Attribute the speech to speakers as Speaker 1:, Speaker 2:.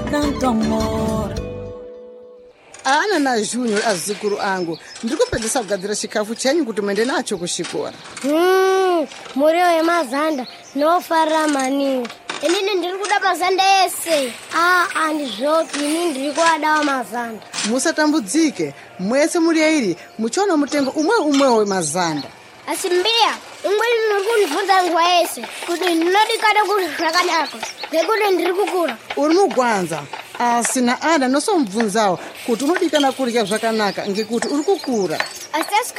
Speaker 1: tanto amor.
Speaker 2: Ana na Junior azukuru angu ndikupedzesa kugadzira chikafu chenyu kuti muende nacho kuchikora.
Speaker 3: Muriwo wemazanda nofarira maningi. Inini ndiri kuda mazanda ese. Andizvopi, inini ndiri kuadawo mazanda.
Speaker 2: Musatambudzike, mwese muri yairi muchiona mutengo umwe wemazanda.
Speaker 3: Asi mbiya, umweni nokundibvunza nguva yese kuti ndinodikana kuti zvakanaka ngekuti ndiri kukura.
Speaker 2: Uri mugwanza, asi naana nosomubvunzawo kuti unodikana kurya zvakanaka ngekuti uri kukura.
Speaker 3: Asi